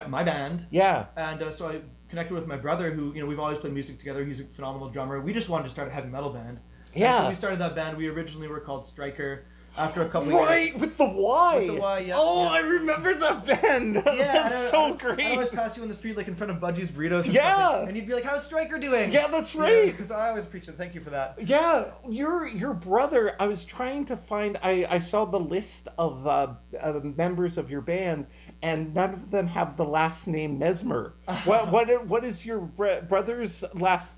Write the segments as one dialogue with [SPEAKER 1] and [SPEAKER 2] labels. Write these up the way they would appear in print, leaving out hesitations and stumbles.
[SPEAKER 1] my band.
[SPEAKER 2] Yeah.
[SPEAKER 1] And so I connected with my brother, who we've always played music together. He's a phenomenal drummer. We just wanted to start a heavy metal band.
[SPEAKER 2] Yeah.
[SPEAKER 1] And so we started that band. We originally were called Striker. After a couple of
[SPEAKER 2] Right,
[SPEAKER 1] years.
[SPEAKER 2] with the Y.
[SPEAKER 1] With the Y, yeah.
[SPEAKER 2] Oh,
[SPEAKER 1] yeah.
[SPEAKER 2] I remember that band.
[SPEAKER 1] Yeah,
[SPEAKER 2] That's so great.
[SPEAKER 1] I always pass you in the street, like in front of Budgie's Burritos.
[SPEAKER 2] Yeah.
[SPEAKER 1] And you'd be like, "How's Striker doing?"
[SPEAKER 2] Yeah, that's right.
[SPEAKER 1] Because I always appreciate it. Thank you for that.
[SPEAKER 2] Yeah, your brother. I was trying to find. I saw the list of members of your band, and none of them have the last name Mesmer. What is your brother's last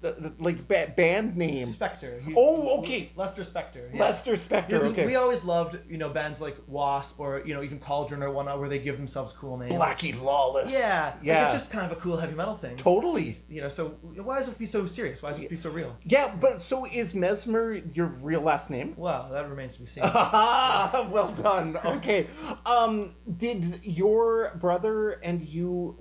[SPEAKER 2] band name?
[SPEAKER 1] Spectre.
[SPEAKER 2] Oh, okay.
[SPEAKER 1] Lester Spectre. Yeah.
[SPEAKER 2] Lester Spectre. Okay.
[SPEAKER 1] We always loved bands like Wasp or even Cauldron or whatnot, where they give themselves cool names.
[SPEAKER 2] Blackie Lawless.
[SPEAKER 1] Yeah.
[SPEAKER 2] Yeah.
[SPEAKER 1] Like, it's just kind of a cool heavy metal thing.
[SPEAKER 2] Totally.
[SPEAKER 1] So why does it be so serious? Why does it be so real?
[SPEAKER 2] Yeah, but so is Mesmer your real last name?
[SPEAKER 1] Well, that remains to be seen.
[SPEAKER 2] Well done. Okay. Did your brother and you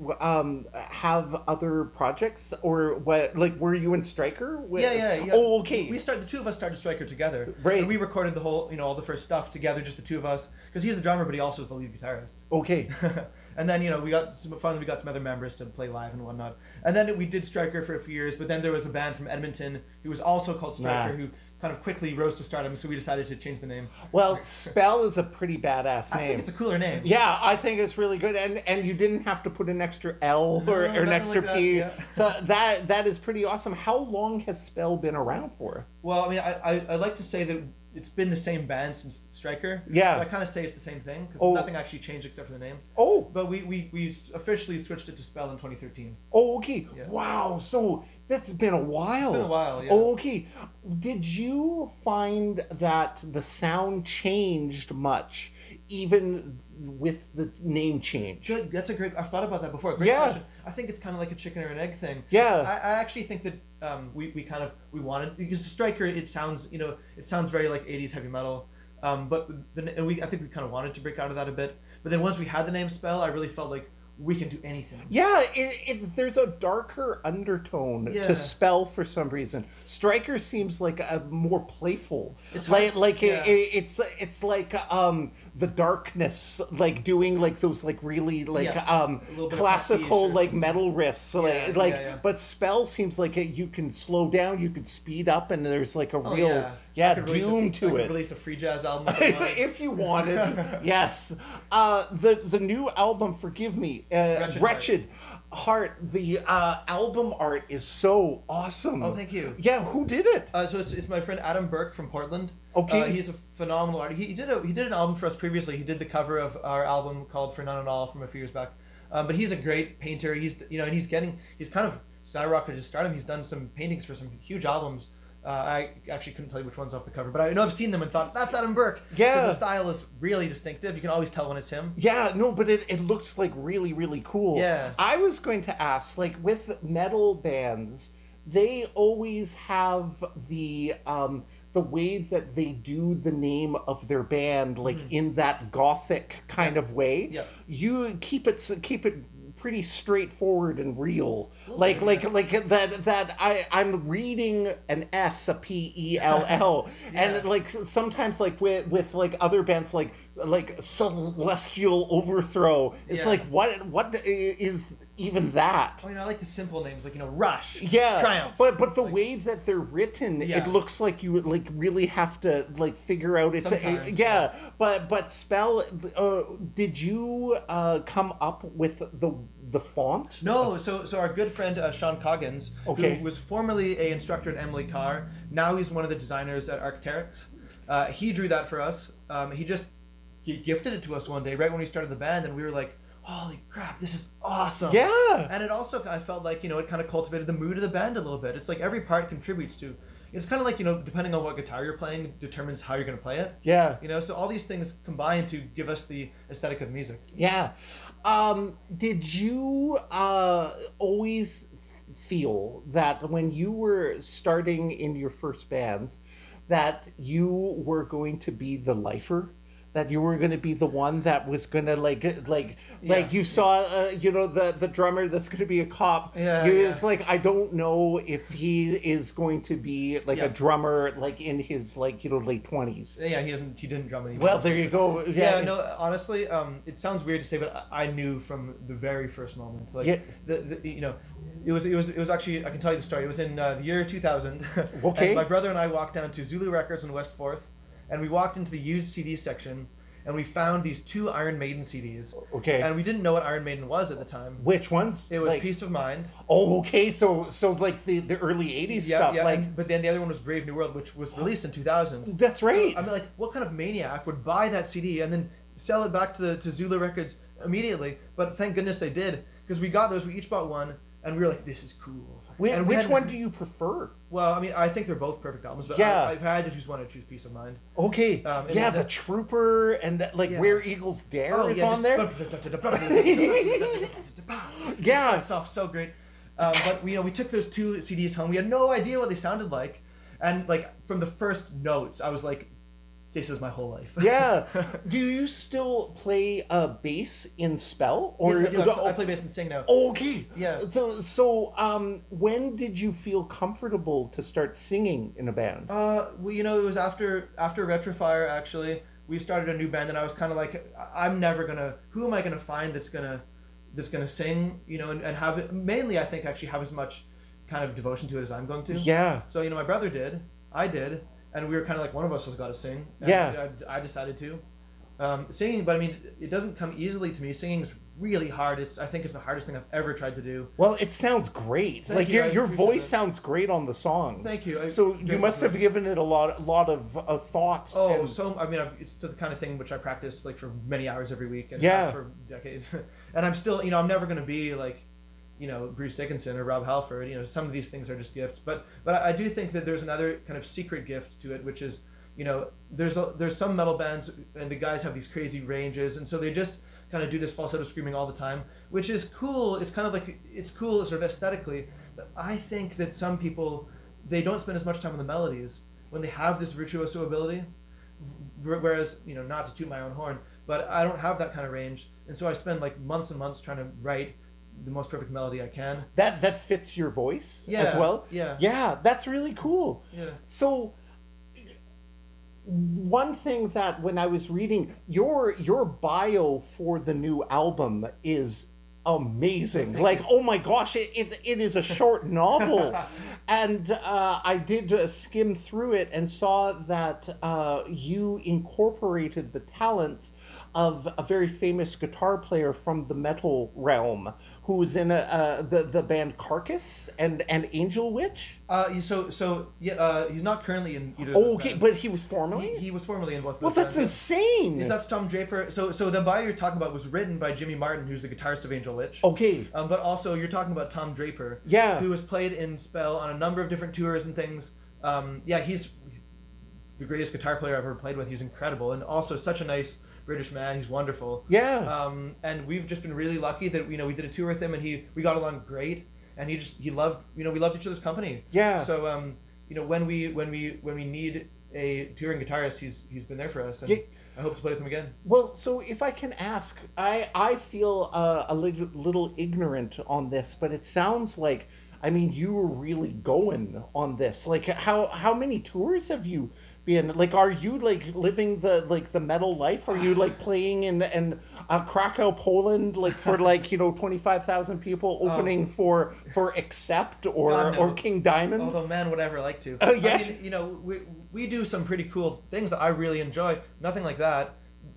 [SPEAKER 2] have other projects, or what? Like, were you in Striker?
[SPEAKER 1] Yeah.
[SPEAKER 2] Oh, okay.
[SPEAKER 1] The two of us started Striker together.
[SPEAKER 2] Right.
[SPEAKER 1] And we recorded the whole, all the first stuff together, just the two of us, because he's the drummer, but he also is the lead guitarist.
[SPEAKER 2] Okay.
[SPEAKER 1] And then we got some other members to play live and whatnot. And then we did Striker for a few years, but then there was a band from Edmonton who was also called Striker who kind of quickly rose to stardom, so we decided to change the name.
[SPEAKER 2] Well, Spell is a pretty badass name.
[SPEAKER 1] I think it's a cooler name.
[SPEAKER 2] Yeah, I think it's really good, and you didn't have to put an extra L or an extra
[SPEAKER 1] like
[SPEAKER 2] P.
[SPEAKER 1] that, yeah.
[SPEAKER 2] So that is pretty awesome. How long has Spell been around for?
[SPEAKER 1] Well, I mean, I like to say that it's been the same band since Striker.
[SPEAKER 2] Yeah.
[SPEAKER 1] So I kind of say it's the same thing, because nothing actually changed except for the name.
[SPEAKER 2] Oh.
[SPEAKER 1] But we officially switched it to Spell in 2013.
[SPEAKER 2] Oh, okay.
[SPEAKER 1] Yeah.
[SPEAKER 2] Wow. So that's been a while.
[SPEAKER 1] It's been a while, yeah.
[SPEAKER 2] Oh, okay. Did you find that the sound changed much, even with the name change?
[SPEAKER 1] Good. That's a great. I've thought about that before. Great question. I think it's kind of like a chicken or an egg thing.
[SPEAKER 2] Yeah.
[SPEAKER 1] I actually think that we wanted, because Striker, it sounds very like 80s heavy metal. But I think we kind of wanted to break out of that a bit. But then once we had the name Spell, I really felt like we can do anything.
[SPEAKER 2] Yeah, there's a darker undertone to Spell for some reason. Striker seems like a more playful. It's it's like the darkness, like doing like those like really like classical like metal riffs. But Spell seems like you can slow down, you can speed up, and there's like a real doom to it.
[SPEAKER 1] Release a free jazz album
[SPEAKER 2] if you wanted. Yes. The new album, Forgive Me, Wretched Heart. The album art is so awesome.
[SPEAKER 1] Oh, thank you.
[SPEAKER 2] Yeah, who did it?
[SPEAKER 1] So it's my friend Adam Burke from Portland.
[SPEAKER 2] Okay.
[SPEAKER 1] He's a phenomenal artist. He did an album for us previously. He did the cover of our album called For None at All from a few years back. But he's a great painter. He's he's kind of skyrocketed his stardom. He's done some paintings for some huge albums. I actually couldn't tell you which one's off the cover, but I know I've seen them and thought, that's Adam Burke.
[SPEAKER 2] Yeah.
[SPEAKER 1] Because the style is really distinctive. You can always tell when it's him.
[SPEAKER 2] Yeah, no, but it looks like really, really cool.
[SPEAKER 1] Yeah.
[SPEAKER 2] I was going to ask, like with metal bands, they always have the way that they do the name of their band, like in that gothic kind of way.
[SPEAKER 1] Yeah.
[SPEAKER 2] You keep it pretty straightforward and real. I'm reading an S, a P-E-L-L. And like sometimes like with like other bands like Celestial Overthrow, it's like what is even that?
[SPEAKER 1] I like the simple names like Rush.
[SPEAKER 2] Yeah.
[SPEAKER 1] Triumph.
[SPEAKER 2] But the way that they're written, it looks like you would like really have to like figure out it's but Spell, did you come up with the font?
[SPEAKER 1] No, so our good friend Sean Coggins, who was formerly an instructor at Emily Carr, now he's one of the designers at Arc'teryx. He drew that for us. He gifted it to us one day right when we started the band, and we were like, holy crap, this is awesome.
[SPEAKER 2] Yeah.
[SPEAKER 1] And it also, I felt like, it kind of cultivated the mood of the band a little bit. It's like every part contributes to, it's kind of like, depending on what guitar you're playing determines how you're going to play it.
[SPEAKER 2] Yeah.
[SPEAKER 1] So all these things combine to give us the aesthetic of the music.
[SPEAKER 2] Yeah. Did you always feel that when you were starting in your first bands that you were going to be the lifer? that you were going to be the one that was going to like you saw the drummer that's going to be a cop. It's like, I don't know if he is going to be like a drummer like in his late 20s.
[SPEAKER 1] Yeah, he didn't drum anymore.
[SPEAKER 2] Well, there you go.
[SPEAKER 1] No, honestly, it sounds weird to say, but I knew from the very first moment. Like it was actually, I can tell you the story. It was in the year 2000.
[SPEAKER 2] Okay.
[SPEAKER 1] And my brother and I walked down to Zulu Records in West Fourth, and we walked into the used CD section, and we found these 2 Iron Maiden CDs.
[SPEAKER 2] Okay.
[SPEAKER 1] And we didn't know what Iron Maiden was at the time.
[SPEAKER 2] Which ones?
[SPEAKER 1] It was Peace of Mind.
[SPEAKER 2] Oh, okay. So like the early 80s stuff.
[SPEAKER 1] Yeah, but then the other one was Brave New World, which was released in 2000.
[SPEAKER 2] That's right.
[SPEAKER 1] So, I mean, like, what kind of maniac would buy that CD and then sell it back to Zulu Records immediately? But thank goodness they did, because we got those. We each bought one, and we were like, this is cool.
[SPEAKER 2] Which one do you prefer?
[SPEAKER 1] Well, I mean, I think they're both perfect albums, but if I had to choose one, I'd choose Peace of Mind.
[SPEAKER 2] Okay. The Trooper and Where Eagles Dare is on there.
[SPEAKER 1] Yeah, it's off so great. But we took those 2 CDs home. We had no idea what they sounded like, and like from the first notes, I was like, this is my whole life.
[SPEAKER 2] Yeah. Do you still play bass in Spell?
[SPEAKER 1] Or yes, I do. I play bass and sing now.
[SPEAKER 2] Okay.
[SPEAKER 1] Yeah.
[SPEAKER 2] So when did you feel comfortable to start singing in a band?
[SPEAKER 1] Well, it was after Retrofire, actually. We started a new band, and I was kind of like, who am I gonna find that's gonna sing, and have it, mainly, I think, actually have as much kind of devotion to it as I'm going to.
[SPEAKER 2] Yeah.
[SPEAKER 1] So, my brother did, I did, and we were kind of like, one of us has got to sing. And
[SPEAKER 2] yeah.
[SPEAKER 1] I decided to. Singing, but I mean, it doesn't come easily to me. Singing's really hard. I think it's the hardest thing I've ever tried to do.
[SPEAKER 2] Well, it sounds great.
[SPEAKER 1] Thank
[SPEAKER 2] you. Your voice
[SPEAKER 1] that.
[SPEAKER 2] Sounds great on the songs.
[SPEAKER 1] Thank you.
[SPEAKER 2] So you must have given it a lot of thought.
[SPEAKER 1] Oh, it's the kind of thing which I practice like for many hours every week and for decades. And I'm still, I'm never going to be like, Bruce Dickinson or Rob Halford. Some of these things are just gifts. But I do think that there's another kind of secret gift to it, which is, there's some metal bands and the guys have these crazy ranges, and so they just kind of do this falsetto screaming all the time, which is cool. It's kind of like, it's cool sort of aesthetically, but I think that some people, they don't spend as much time on the melodies when they have this virtuoso ability, whereas, not to toot my own horn, but I don't have that kind of range, and so I spend like months and months trying to write the most perfect melody I can.
[SPEAKER 2] That fits your voice as well? Yeah, that's really cool.
[SPEAKER 1] Yeah.
[SPEAKER 2] So one thing that when I was reading your bio for the new album is amazing. Like, oh my gosh, it is a short novel. And I did skim through it and saw that you incorporated the talents of a very famous guitar player from the metal realm who was in the band Carcass and Angel Witch.
[SPEAKER 1] He's not currently in either.
[SPEAKER 2] Oh, okay, but he was formerly.
[SPEAKER 1] He was formerly in both.
[SPEAKER 2] Well, that's insane.
[SPEAKER 1] That's Tom Draper. So the bio you're talking about was written by Jimmy Martin, who's the guitarist of Angel Witch.
[SPEAKER 2] Okay.
[SPEAKER 1] But also you're talking about Tom Draper.
[SPEAKER 2] Yeah.
[SPEAKER 1] Who has played in Spell on a number of different tours and things. He's the greatest guitar player I've ever played with. He's incredible, and also such a nice British man. He's wonderful.
[SPEAKER 2] Yeah.
[SPEAKER 1] And we've just been really lucky that we did a tour with him, and we got along great, and he loved we loved each other's company.
[SPEAKER 2] Yeah.
[SPEAKER 1] So when we need a touring guitarist, he's been there for us, and I hope to play with him again.
[SPEAKER 2] Well, so if I can ask, I feel a little ignorant on this, but it sounds like, you were really going on this. Like, how many tours have you been? Like, are you like living the metal life? Are you like playing in Krakow, Poland, like for 25,000 people, opening for Accept or King Diamond?
[SPEAKER 1] Although man would ever like to.
[SPEAKER 2] Oh yes.
[SPEAKER 1] We do some pretty cool things that I really enjoy. Nothing like that.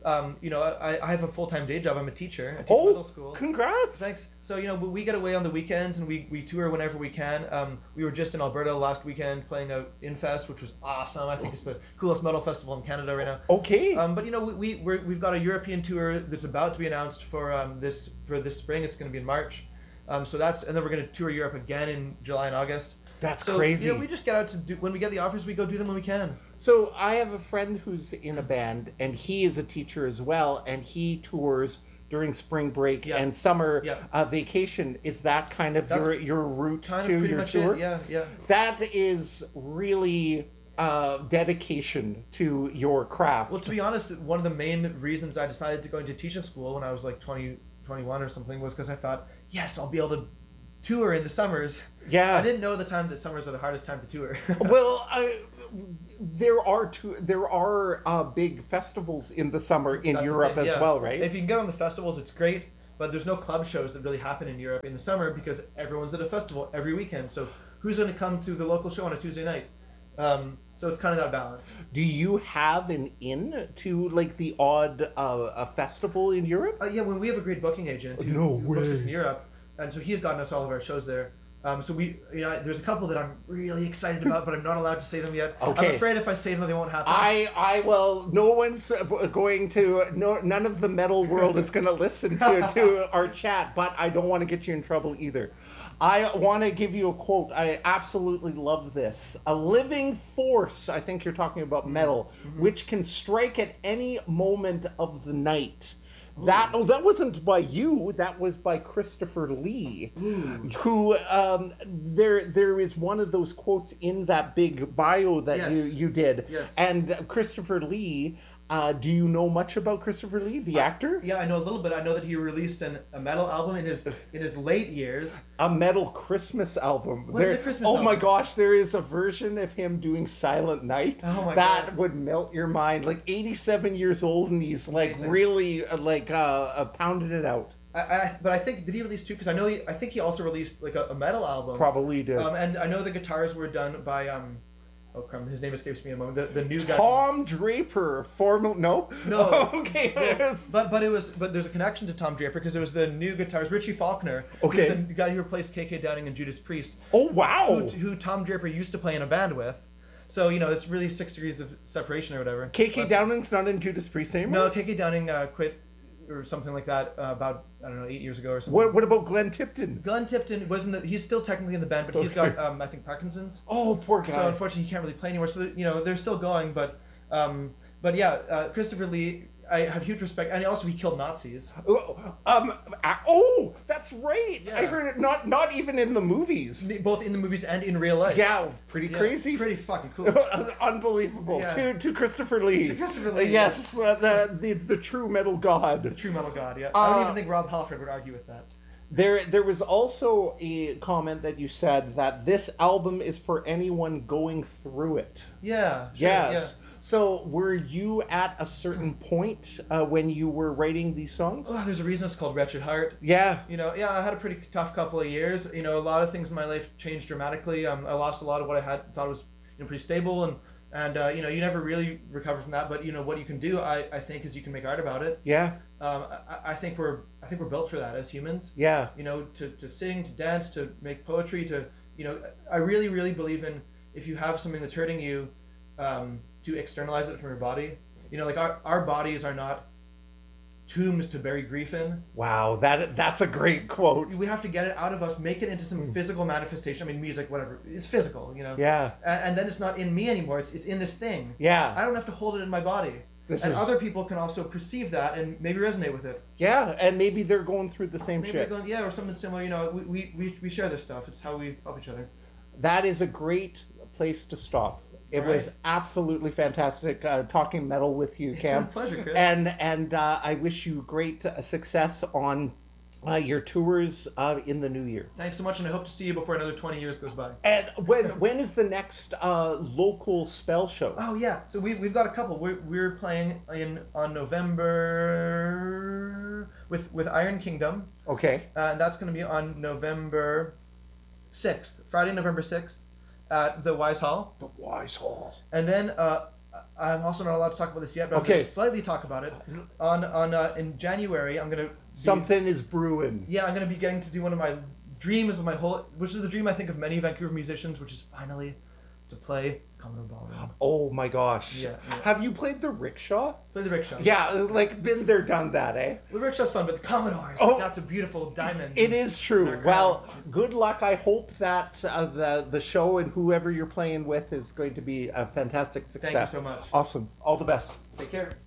[SPEAKER 1] I have a full-time day job. I'm a teacher. I teach middle school.
[SPEAKER 2] Congrats!
[SPEAKER 1] Thanks. So, we get away on the weekends and we tour whenever we can. We were just in Alberta last weekend playing out Infest, which was awesome. I think it's the coolest metal festival in Canada right now.
[SPEAKER 2] Okay.
[SPEAKER 1] But we've got a European tour that's about to be announced for this spring. It's going to be in March. And then we're going to tour Europe again in July and August.
[SPEAKER 2] That's crazy.
[SPEAKER 1] We just get out to do, when we get the offers, we go do them when we can.
[SPEAKER 2] So I have a friend who's in a band, and he is a teacher as well, and he tours during spring break and summer vacation. Is that kind of your route to your tour?
[SPEAKER 1] Yeah.
[SPEAKER 2] That is really dedication to your craft.
[SPEAKER 1] Well, to be honest, one of the main reasons I decided to go into teaching school when I was like 20, 21 or something was because I thought, yes, I'll be able to tour in the summers.
[SPEAKER 2] Yeah.
[SPEAKER 1] I didn't know at the time that summers are the hardest time to tour.
[SPEAKER 2] Well, there are big festivals in the summer in
[SPEAKER 1] That's
[SPEAKER 2] Europe
[SPEAKER 1] as
[SPEAKER 2] well, right?
[SPEAKER 1] If you can get on the festivals, it's great. But there's no club shows that really happen in Europe in the summer because everyone's at a festival every weekend. So who's going to come to the local show on a Tuesday night? So it's kind of that balance.
[SPEAKER 2] Do you have an in to like the odd a festival in Europe?
[SPEAKER 1] Yeah, when we have a great booking agent who books us in Europe, and so he's gotten us all of our shows there. So we, there's a couple that I'm really excited about, but I'm not allowed to say them yet.
[SPEAKER 2] Okay.
[SPEAKER 1] I'm afraid if I say them, they won't happen.
[SPEAKER 2] No one's going to, none of the metal world is going to listen to our chat, but I don't want to get you in trouble either. I want to give you a quote. I absolutely love this. A living force, I think you're talking about metal, which can strike at any moment of the night. That wasn't by you. That was by Christopher Lee, who there is one of those quotes in that big bio that you did.
[SPEAKER 1] Yes.
[SPEAKER 2] And Christopher Lee. Do you know much about Christopher Lee, the actor?
[SPEAKER 1] Yeah, I know a little bit. I know that he released a metal album in his late years.
[SPEAKER 2] A metal Christmas album.
[SPEAKER 1] What's a Christmas album?
[SPEAKER 2] My gosh, there is a version of him doing Silent Night.
[SPEAKER 1] Oh my
[SPEAKER 2] that
[SPEAKER 1] God.
[SPEAKER 2] would melt your mind. Like 87 years old, and he's like
[SPEAKER 1] Amazing.
[SPEAKER 2] really pounding it out.
[SPEAKER 1] But I think, did he release two? Because I think he also released like a metal album.
[SPEAKER 2] Probably did.
[SPEAKER 1] And I know the guitars were done by oh crap, his name escapes me in a moment. The new guy.
[SPEAKER 2] Tom Draper, No. Okay.
[SPEAKER 1] Yeah. But there's a connection to Tom Draper because it was the new guitars. Richie Faulkner,
[SPEAKER 2] okay,
[SPEAKER 1] who's the guy who replaced KK Downing and Judas Priest.
[SPEAKER 2] Oh wow.
[SPEAKER 1] Who Tom Draper used to play in a band with. So it's really 6 degrees of separation or whatever.
[SPEAKER 2] KK Downing's not in Judas Priest anymore.
[SPEAKER 1] No, KK Downing quit or something like that about 8 years ago or something.
[SPEAKER 2] What about Glenn Tipton?
[SPEAKER 1] Glenn Tipton wasn't. He's still technically in the band, but he's got I think Parkinson's.
[SPEAKER 2] Oh, poor guy.
[SPEAKER 1] So unfortunately, he can't really play anymore. So they're still going, but yeah, Christopher Lee, I have huge respect, and also he killed Nazis.
[SPEAKER 2] That's right.
[SPEAKER 1] Yeah.
[SPEAKER 2] I heard it. Not even in the movies.
[SPEAKER 1] Both in the movies and in real life.
[SPEAKER 2] Yeah, pretty crazy.
[SPEAKER 1] Pretty fucking cool.
[SPEAKER 2] Unbelievable.
[SPEAKER 1] Yeah.
[SPEAKER 2] To Christopher Lee.
[SPEAKER 1] To Christopher Lee.
[SPEAKER 2] Yes, the true metal god.
[SPEAKER 1] The true metal god. Yeah. I don't even think Rob Halford would argue with that.
[SPEAKER 2] There was also a comment that you said that this album is for anyone going through it.
[SPEAKER 1] Yeah. Sure,
[SPEAKER 2] yes.
[SPEAKER 1] Yeah.
[SPEAKER 2] So were you at a certain point when you were writing these songs?
[SPEAKER 1] Oh, there's a reason it's called Wretched Heart.
[SPEAKER 2] Yeah.
[SPEAKER 1] I had a pretty tough couple of years. A lot of things in my life changed dramatically. I lost a lot of what I thought was pretty stable, and you never really recover from that. But what you can do, I think, is you can make art about it.
[SPEAKER 2] Yeah.
[SPEAKER 1] I think we're built for that as humans.
[SPEAKER 2] Yeah.
[SPEAKER 1] To sing, to dance, to make poetry, I really, really believe in if you have something that's hurting you, to externalize it from your body. Like our bodies are not tombs to bury grief in.
[SPEAKER 2] Wow, that's a great quote.
[SPEAKER 1] We have to get it out of us, make it into some physical manifestation. I mean, music, whatever, it's physical,
[SPEAKER 2] Yeah.
[SPEAKER 1] And then it's not in me anymore. It's in this thing.
[SPEAKER 2] Yeah.
[SPEAKER 1] I don't have to hold it in my body. Other people can also perceive that and maybe resonate with it.
[SPEAKER 2] Yeah, and maybe they're going through the same shit.
[SPEAKER 1] Or something similar. We share this stuff. It's how we help each other.
[SPEAKER 2] That is a great place to stop. It was absolutely fantastic talking metal with you, Cam.
[SPEAKER 1] It's been a pleasure, Chris.
[SPEAKER 2] And I wish you great success on your tours in the new year.
[SPEAKER 1] Thanks so much, and I hope to see you before another 20 years goes by.
[SPEAKER 2] And when is the next local spell show?
[SPEAKER 1] Oh yeah, so we've got a couple. We're playing on November with Iron Kingdom.
[SPEAKER 2] Okay.
[SPEAKER 1] And that's going to be on November 6th, Friday, November 6th. At the Wise Hall.
[SPEAKER 2] The Wise Hall.
[SPEAKER 1] And then I'm also not allowed to talk about this yet, but I'm going to slightly talk about it. In January, I'm going to...
[SPEAKER 2] Something is brewing.
[SPEAKER 1] Yeah, I'm going to be getting to do one of my dreams of which is the dream I think of many Vancouver musicians, which is finally to play Commodore Ballroom.
[SPEAKER 2] Oh my gosh.
[SPEAKER 1] Yeah.
[SPEAKER 2] Have you played the Rickshaw?
[SPEAKER 1] Play the Rickshaw.
[SPEAKER 2] Yeah, been there, done that, eh?
[SPEAKER 1] The Rickshaw's fun, but the Commodore, that's a beautiful diamond.
[SPEAKER 2] It is true. Well, good luck. I hope that the show and whoever you're playing with is going to be a fantastic success.
[SPEAKER 1] Thank you so much.
[SPEAKER 2] Awesome. All the best.
[SPEAKER 1] Take care.